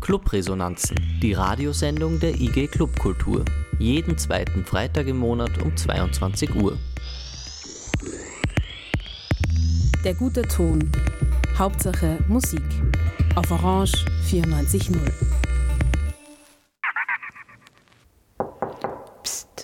Clubresonanzen, die Radiosendung der IG Clubkultur. Jeden zweiten Freitag im Monat um 22 Uhr. Der gute Ton. Hauptsache Musik. Auf Orange 94.0. Psst.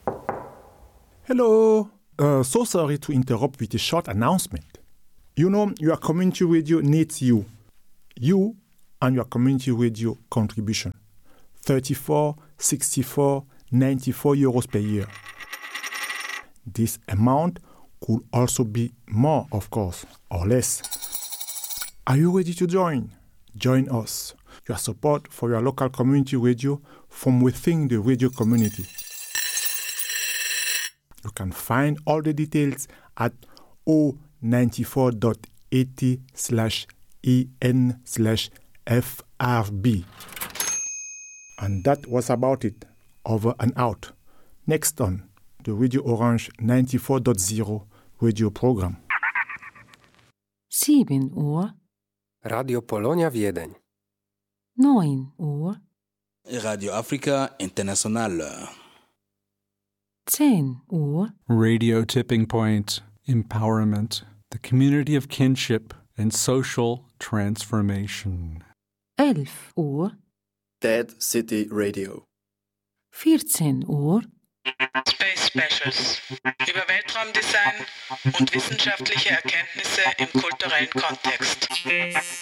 Hello. So sorry to interrupt with a short announcement. You know, your community radio needs you. You and your community radio contribution. 34, 64, 94 euros per year. This amount could also be more, of course, or less. Are you ready to join? Join us. Your support for your local community radio from within the radio community. You can find all the details at o94.80/en/FRB. And that was about it. Over and out. Next on the Radio Orange 94.0 radio program. 7 Uhr. Radio Polonia Wiedeń. 9 Uhr. Radio Africa International. 10 Uhr. Radio Tipping Point. Empowerment. The community of kinship and social transformation. 11 Uhr. Dead City Radio. 14 Uhr. Space Specials. Über Weltraumdesign und wissenschaftliche Erkenntnisse im kulturellen Kontext.